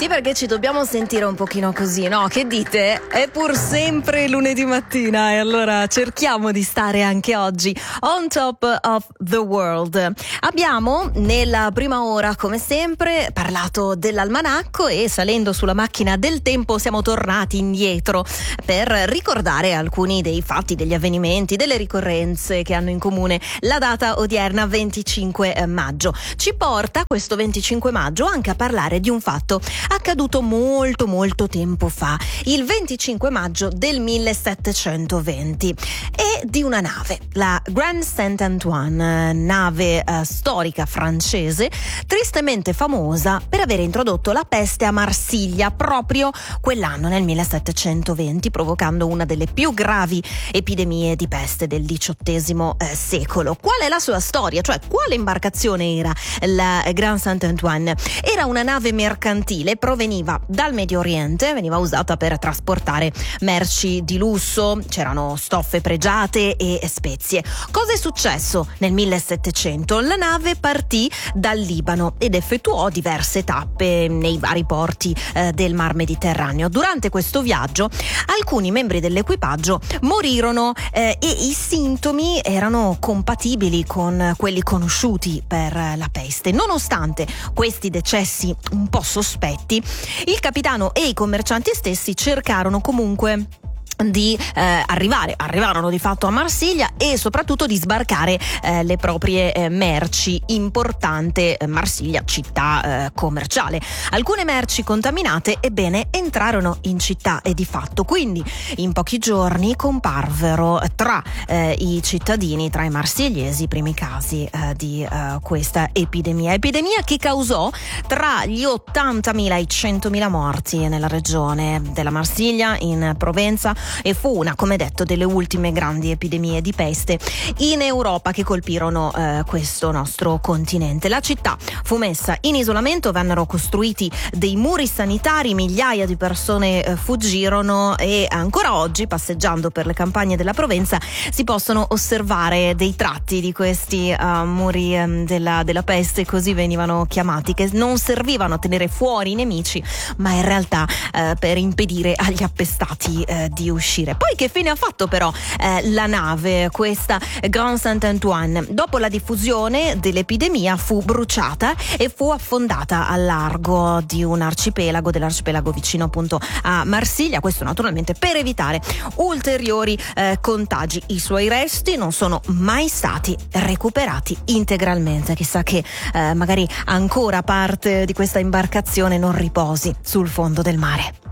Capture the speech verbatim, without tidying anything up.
perché ci dobbiamo sentire un pochino così, no? Che dite? È pur sempre lunedì mattina e allora cerchiamo di stare anche oggi on top of the world. Abbiamo nella prima ora, come sempre, parlato dell'almanacco e salendo sulla macchina del tempo siamo tornati indietro per ricordare alcuni dei fatti, degli avvenimenti, delle ricorrenze che hanno in comune la data odierna venticinque maggio. Ci porta questo venticinque maggio anche a parlare di un fatto accaduto molto molto tempo fa, il venticinque maggio del millesettecentoventi, e di una nave, la Grand Saint-Antoine, nave eh, storica francese, tristemente famosa per aver introdotto la peste a Marsiglia proprio quell'anno nel millesettecentoventi, provocando una delle più gravi epidemie di peste del diciottesimo eh, secolo. Qual è la sua storia? Cioè, quale imbarcazione era la Grand Saint-Antoine? Era una nave mercantile, proveniva dal Medio Oriente, veniva usata per trasportare merci di lusso, c'erano stoffe pregiate e spezie. Cosa è successo nel millesettecento? La nave partì dal Libano ed effettuò diverse tappe nei vari porti eh, del Mar Mediterraneo. Durante questo viaggio alcuni membri dell'equipaggio morirono eh, e i sintomi erano compatibili con quelli conosciuti per la peste. Nonostante questi decessi un po' sospetti, il capitano e i commercianti stessi cercarono comunque di eh, arrivare, arrivarono di fatto a Marsiglia e soprattutto di sbarcare eh, le proprie eh, merci. Importante eh, Marsiglia, città eh, commerciale. Alcune merci contaminate, ebbene, entrarono in città e di fatto quindi in pochi giorni comparvero tra eh, i cittadini, tra i marsigliesi, i primi casi eh, di eh, questa epidemia. Epidemia che causò tra gli ottantamila e i centomila morti nella regione della Marsiglia, in Provenza, e fu una, come detto, delle ultime grandi epidemie di peste in Europa che colpirono eh, questo nostro continente. La città fu messa in isolamento, vennero costruiti dei muri sanitari, migliaia di persone eh, fuggirono e ancora oggi, passeggiando per le campagne della Provenza, si possono osservare dei tratti di questi uh, muri um, della, della peste, così venivano chiamati, che non servivano a tenere fuori i nemici, ma in realtà uh, per impedire agli appestati uh, di uscire. Poi che fine ha fatto però eh, la nave, questa Grand Saint-Antoine? Dopo la diffusione dell'epidemia fu bruciata e fu affondata al largo di un arcipelago, dell'arcipelago vicino appunto a Marsiglia, questo naturalmente per evitare ulteriori eh, contagi. I suoi resti non sono mai stati recuperati integralmente. Chissà che eh, magari ancora parte di questa imbarcazione non riposi sul fondo del mare.